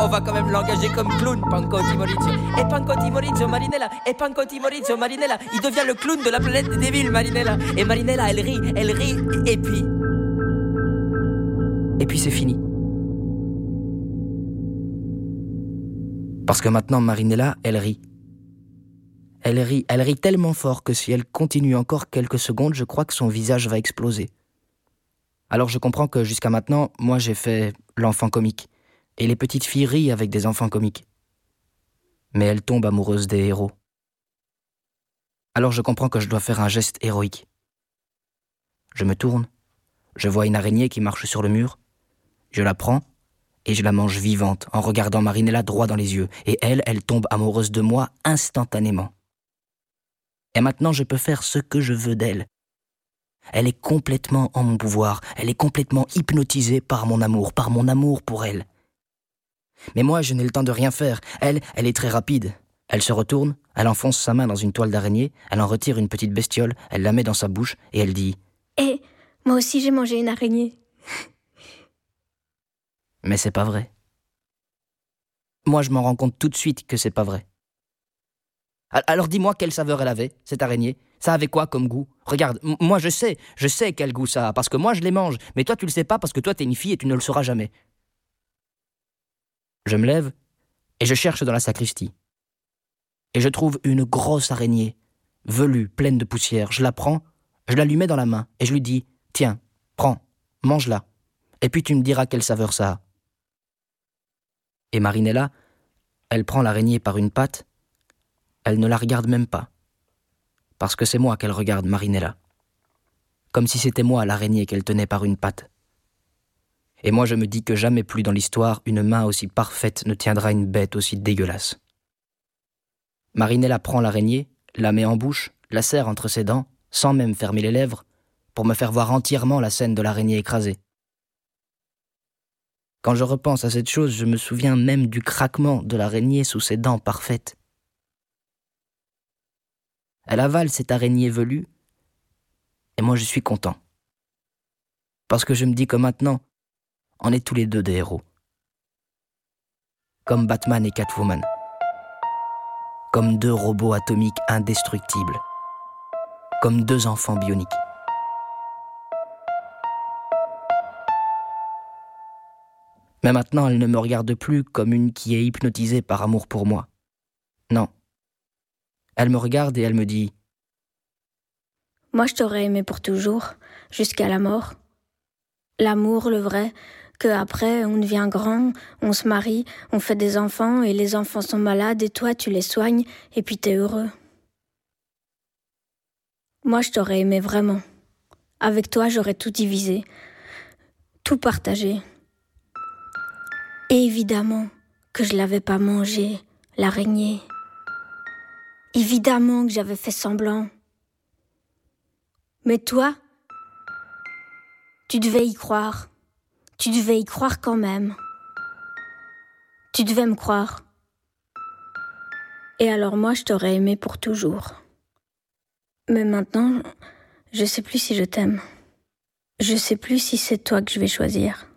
On va quand même l'engager comme clown, Panco Timorizio. Et Panco Timorizio, Marinella. Et Panco Timorizio, Marinella. Il devient le clown de la planète des débiles, Marinella. Et Marinella, elle rit. Et puis... Et puis c'est fini. Parce que maintenant, Marinella, elle rit. Elle rit tellement fort que si elle continue encore quelques secondes, je crois que son visage va exploser. Alors je comprends que jusqu'à maintenant, moi j'ai fait l'enfant comique. Et les petites filles rient avec des enfants comiques. Mais elles tombent amoureuses des héros. Alors je comprends que je dois faire un geste héroïque. Je me tourne, je vois une araignée qui marche sur le mur, je la prends et je la mange vivante en regardant Marinella droit dans les yeux. Et elle tombe amoureuse de moi instantanément. Et maintenant je peux faire ce que je veux d'elle. Elle est complètement en mon pouvoir, elle est complètement hypnotisée par mon amour pour elle. Mais moi, je n'ai le temps de rien faire. Elle est très rapide. Elle se retourne, elle enfonce sa main dans une toile d'araignée, elle en retire une petite bestiole, elle la met dans sa bouche et elle dit « Eh, moi aussi j'ai mangé une araignée. » Mais c'est pas vrai. Moi, je m'en rends compte tout de suite que c'est pas vrai. Alors dis-moi quelle saveur elle avait, cette araignée. Ça avait quoi comme goût ? Regarde, moi je sais quel goût ça a, parce que moi je les mange. Mais toi tu le sais pas parce que toi t'es une fille et tu ne le sauras jamais. Je me lève et je cherche dans la sacristie. Et je trouve une grosse araignée, velue, pleine de poussière. Je la prends, je la lui mets dans la main et je lui dis « Tiens, prends, mange-la. Et puis tu me diras quelle saveur ça a. » Et Marinella, elle prend l'araignée par une patte, elle ne la regarde même pas. Parce que c'est moi qu'elle regarde, Marinella. Comme si c'était moi l'araignée qu'elle tenait par une patte. Et moi je me dis que jamais plus dans l'histoire une main aussi parfaite ne tiendra une bête aussi dégueulasse. Marinella prend l'araignée, la met en bouche, la serre entre ses dents, sans même fermer les lèvres, pour me faire voir entièrement la scène de l'araignée écrasée. Quand je repense à cette chose, je me souviens même du craquement de l'araignée sous ses dents parfaites. Elle avale cette araignée velue, et moi je suis content. Parce que je me dis que maintenant, on est tous les deux des héros. Comme Batman et Catwoman. Comme deux robots atomiques indestructibles. Comme deux enfants bioniques. Mais maintenant, elle ne me regarde plus comme une qui est hypnotisée par amour pour moi. Non. Elle me regarde et elle me dit « Moi je t'aurais aimé pour toujours, jusqu'à la mort. L'amour, le vrai, qu'après on devient grand, on se marie, on fait des enfants et les enfants sont malades et toi tu les soignes et puis t'es heureux. Moi je t'aurais aimé vraiment. Avec toi j'aurais tout divisé, tout partagé. Et évidemment que je l'avais pas mangé, l'araignée. Évidemment que j'avais fait semblant. Mais toi, tu devais y croire. Tu devais y croire quand même. Tu devais me croire. Et alors moi, je t'aurais aimé pour toujours. Mais maintenant, je sais plus si je t'aime. Je sais plus si c'est toi que je vais choisir.